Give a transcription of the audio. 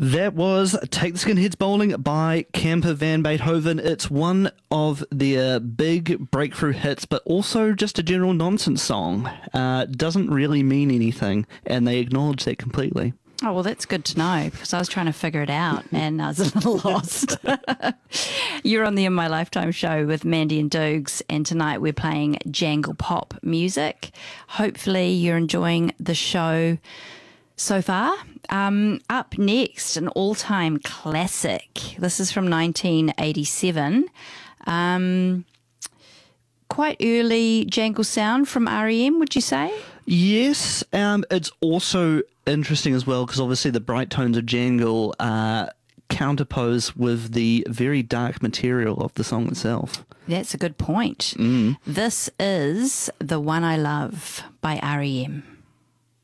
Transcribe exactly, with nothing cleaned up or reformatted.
That was Take the Skinheads Bowling by Camper Van Beethoven. It's one of their big breakthrough hits, but also just a general nonsense song. Uh, doesn't really mean anything, and they acknowledge that completely. Oh, well, that's good to know, because I was trying to figure it out and I was a little lost. You're on the In My Lifetime show with Mandy and Dukes, and tonight we're playing jangle pop music. Hopefully you're enjoying the show so far. Um, up next, an all-time classic. This is from nineteen eighty-seven. Um, quite early jangle sound from R E M, would you say? Yes, um, it's also interesting as well because obviously the bright tones of jangle uh, counterpose with the very dark material of the song itself. That's a good point. Mm. This is The One I Love by R E M.